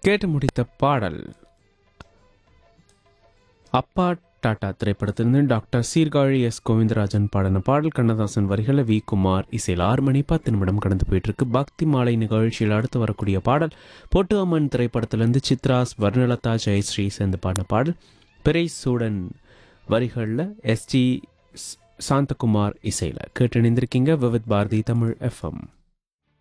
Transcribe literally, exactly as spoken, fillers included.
கேட்டு முடித்த பாடல் அப்பா டாடா திரைப்படத்திலிருந்து டாக்டர் சீர்காழி எஸ் கோவிந்தராஜன் பாடின பாடல். கண்ணதாசன் வரிகளை வி குமார் இசையில். ஆறு மணி பத்து நிமிடம் கடந்து போயிட்டு இருக்கு. பக்தி மாலை நிகழ்ச்சியில் அடுத்து வரக்கூடிய பாடல் பொட்டு அம்மன் திரைப்படத்திலிருந்து சித்ராஸ் வர்ணலதா ஜெயஸ்ரீ சேர்ந்து பாடின பாடல். பெரை சூடன் வரிகளில் எஸ் ஜி சாந்தகுமார் இசையில். கேட்டு இணைந்திருக்கீங்க விவித் பாரதி தமிழ் எஃப்எம்.